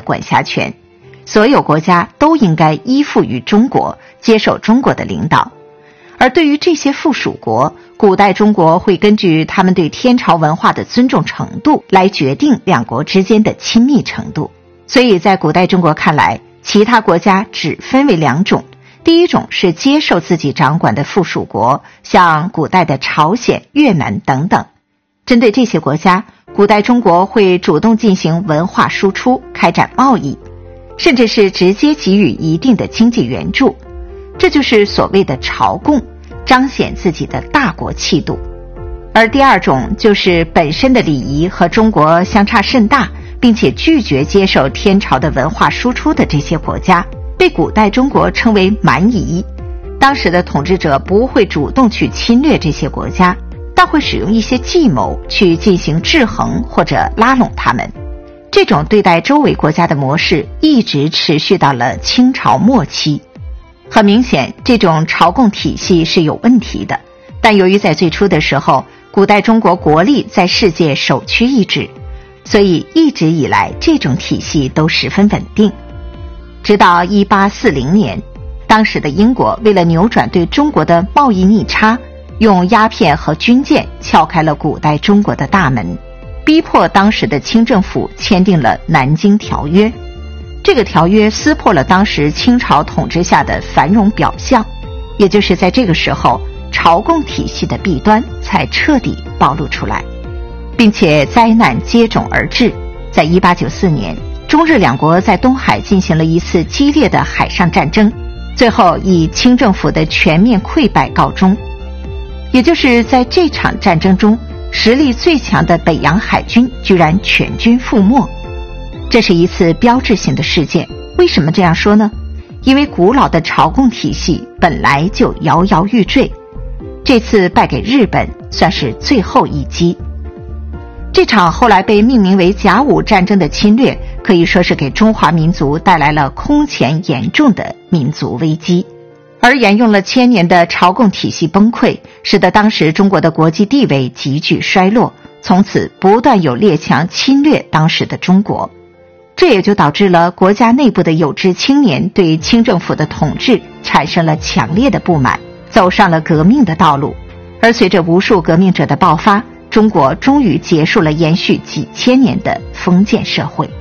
管辖权，所有国家都应该依附于中国，接受中国的领导。而对于这些附属国，古代中国会根据他们对天朝文化的尊重程度来决定两国之间的亲密程度。所以在古代中国看来，其他国家只分为两种，第一种是接受自己掌管的附属国，像古代的朝鲜、越南等等。针对这些国家，古代中国会主动进行文化输出，开展贸易，甚至是直接给予一定的经济援助，这就是所谓的朝贡，彰显自己的大国气度。而第二种就是本身的礼仪和中国相差甚大，并且拒绝接受天朝的文化输出的这些国家，被古代中国称为蛮夷。当时的统治者不会主动去侵略这些国家，但会使用一些计谋去进行制衡或者拉拢他们。这种对待周围国家的模式一直持续到了清朝末期。很明显，这种朝贡体系是有问题的，但由于在最初的时候，古代中国国力在世界首屈一指，所以一直以来这种体系都十分稳定。直到1840年，当时的英国为了扭转对中国的贸易逆差，用鸦片和军舰撬开了古代中国的大门，逼迫当时的清政府签订了《南京条约》。这个条约撕破了当时清朝统治下的繁荣表象，也就是在这个时候，朝贡体系的弊端才彻底暴露出来，并且灾难接踵而至。在1894年，中日两国在东海进行了一次激烈的海上战争，最后以清政府的全面溃败告终。也就是在这场战争中，实力最强的北洋海军居然全军覆没。这是一次标志性的事件。为什么这样说呢？因为古老的朝贡体系本来就摇摇欲坠，这次败给日本算是最后一击。这场后来被命名为甲午战争的侵略，可以说是给中华民族带来了空前严重的民族危机。而沿用了1000年的朝贡体系崩溃，使得当时中国的国际地位急剧衰落，从此不断有列强侵略当时的中国。这也就导致了国家内部的有志青年对清政府的统治产生了强烈的不满，走上了革命的道路。而随着无数革命者的爆发，中国终于结束了延续几千年的封建社会。